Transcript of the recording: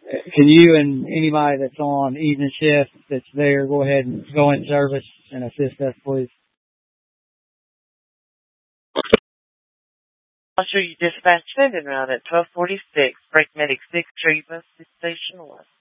Can you and anybody that's on evening shift that's there go ahead and go in service and assist us, please? I'll show you dispatch sending route at 1246, Break Medic 6, Tree Bus Station 1.